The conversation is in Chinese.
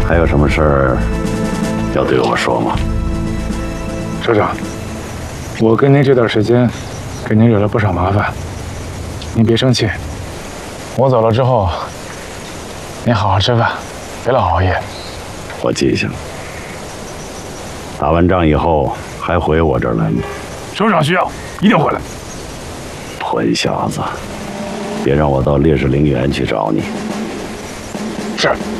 还有什么事儿要对我说吗？ 首长，我跟您这段时间给您惹了不少麻烦，您别生气。我走了之后，您好好吃饭，别老熬夜。 我记下了。打完仗以后还回我这儿来吗？ 首长需要，一定回来。 混小子，别让我到烈士陵园去找你。 是。